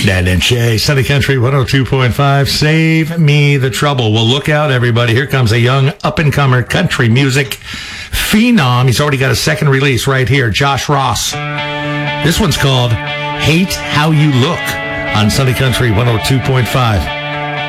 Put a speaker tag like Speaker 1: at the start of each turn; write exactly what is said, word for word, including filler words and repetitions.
Speaker 1: Ned and Shay, Sunny Country one oh two point five. Save me the trouble. Well, look out, everybody. Here comes a young up-and-comer country music phenom. He's already got a second release right here. Josh Ross. This one's called Hate How You Look on Sunny Country one oh two point five.